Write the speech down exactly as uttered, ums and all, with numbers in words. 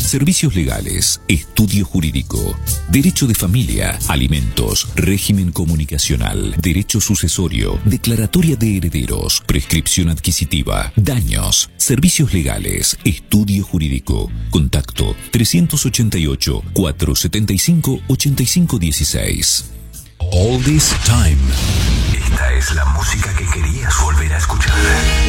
Servicios legales, estudio jurídico, derecho de familia, alimentos, régimen comunicacional, derecho sucesorio, declaratoria de herederos, prescripción adquisitiva, daños, servicios legales, estudio jurídico. Contacto trescientos ochenta y ocho, cuatrocientos setenta y cinco, ochenta y cinco dieciséis. All This Time. Esta es la música que querías volver a escuchar.